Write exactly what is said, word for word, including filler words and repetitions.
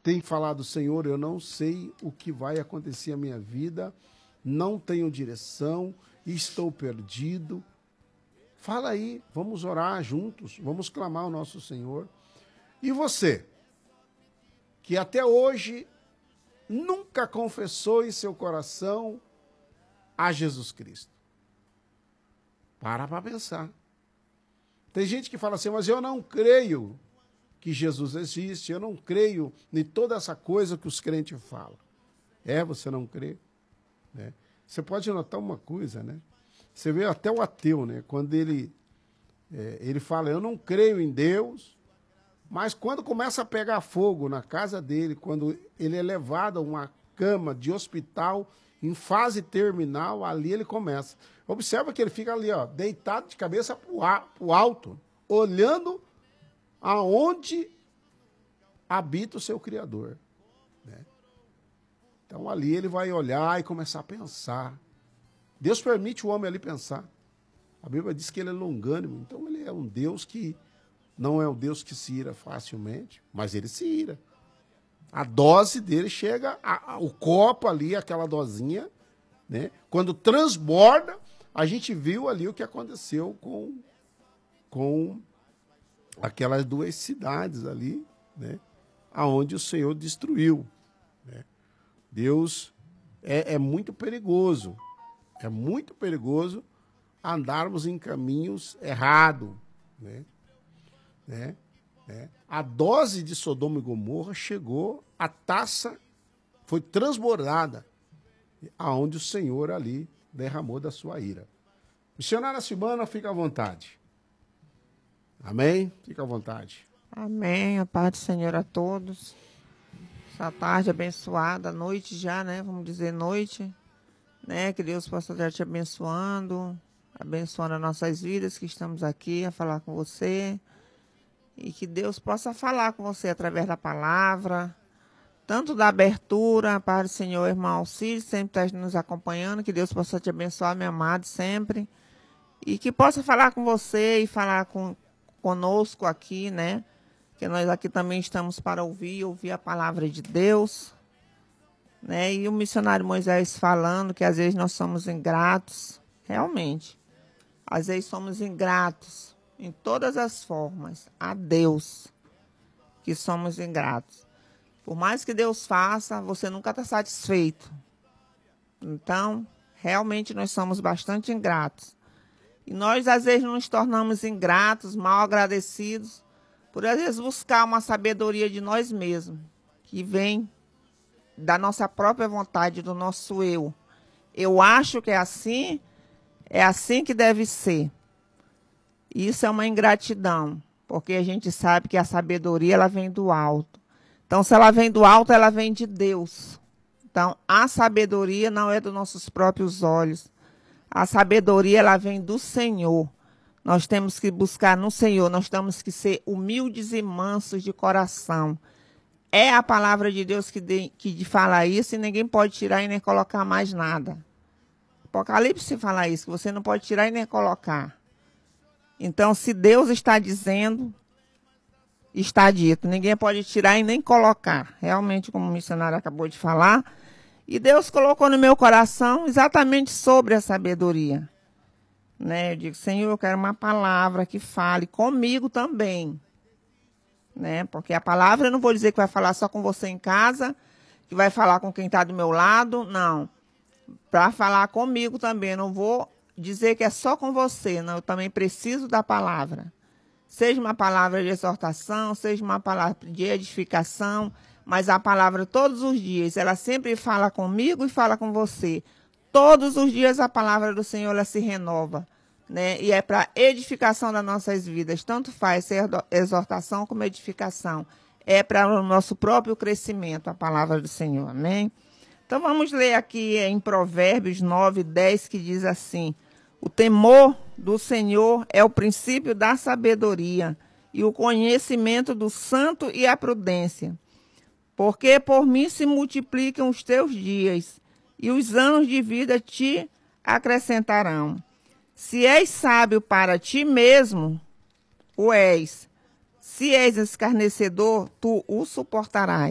tem falado, Senhor, eu não sei o que vai acontecer à minha vida, não tenho direção, estou perdido. Fala aí, vamos orar juntos, vamos clamar ao nosso Senhor. E você, que até hoje nunca confessou em seu coração a Jesus Cristo. Para para pensar. Tem gente que fala assim, mas eu não creio que Jesus existe, eu não creio em toda essa coisa que os crentes falam. É, você não crê? Né? Você pode notar uma coisa, né? Você vê até o ateu, né? Quando ele, é, ele fala, eu não creio em Deus, mas quando começa a pegar fogo na casa dele, quando ele é levado a uma cama de hospital em fase terminal, ali ele começa. Observa que ele fica ali, ó, deitado de cabeça para o alto, olhando aonde habita o seu Criador. Né? Então ali ele vai olhar e começar a pensar. Deus permite o homem ali pensar. A Bíblia diz que ele é longânimo, então ele é um Deus que não é um Deus que se ira facilmente, mas ele se ira. A dose dele chega, a, a, o copo ali, aquela dosinha, né? Quando transborda, a gente viu ali o que aconteceu com, com aquelas duas cidades ali, né? Aonde o Senhor destruiu. Né? Deus é, é muito perigoso, é muito perigoso andarmos em caminhos errados, né? Né? Né? A dose de Sodoma e Gomorra chegou, a taça foi transbordada, aonde o Senhor ali derramou da sua ira. Missionária Silvana, fica à vontade. Amém? Fica à vontade. Amém. A paz do Senhor a todos. Essa tarde abençoada, noite já, né? Vamos dizer noite, né? Que Deus possa estar te abençoando, abençoando as nossas vidas que estamos aqui a falar com você. E que Deus possa falar com você através da palavra, tanto da abertura, para o Senhor, irmão Alcide, sempre está nos acompanhando, que Deus possa te abençoar, meu amado, sempre. E que possa falar com você e falar com, conosco aqui, né? Que nós aqui também estamos para ouvir, ouvir a palavra de Deus. Né? E o missionário Moisés falando que às vezes nós somos ingratos, realmente. Às vezes somos ingratos. Em todas as formas, a Deus, que somos ingratos. Por mais que Deus faça, você nunca está satisfeito. Então, realmente nós somos bastante ingratos. E nós, às vezes, nos tornamos ingratos, mal agradecidos, por, às vezes, buscar uma sabedoria de nós mesmos, que vem da nossa própria vontade, do nosso eu. Eu acho que é assim, é assim que deve ser. Isso é uma ingratidão, porque a gente sabe que a sabedoria ela vem do alto. Então, se ela vem do alto, ela vem de Deus. Então, a sabedoria não é dos nossos próprios olhos. A sabedoria ela vem do Senhor. Nós temos que buscar no Senhor, nós temos que ser humildes e mansos de coração. É a palavra de Deus que, de, que fala isso e ninguém pode tirar e nem colocar mais nada. Apocalipse fala isso, que você não pode tirar e nem colocar. Então, se Deus está dizendo, está dito. Ninguém pode tirar e nem colocar. Realmente, como o missionário acabou de falar. E Deus colocou no meu coração exatamente sobre a sabedoria. Né? Eu digo, Senhor, eu quero uma palavra que fale comigo também. Né? Porque a palavra, eu não vou dizer que vai falar só com você em casa, que vai falar com quem está do meu lado. Não. Para falar comigo também, eu não vou dizer que é só com você, não, eu também preciso da palavra. Seja uma palavra de exortação, seja uma palavra de edificação, mas a palavra todos os dias, ela sempre fala comigo e fala com você. Todos os dias a palavra do Senhor ela se renova, né? E é para edificação das nossas vidas, tanto faz ser exortação como edificação. É para o nosso próprio crescimento, a palavra do Senhor, amém? Então vamos ler aqui em Provérbios nove, dez, que diz assim: o temor do Senhor é o princípio da sabedoria e o conhecimento do santo e a prudência. Porque por mim se multiplicam os teus dias e os anos de vida te acrescentarão. Se és sábio para ti mesmo, o és. Se és escarnecedor, tu o suportarás.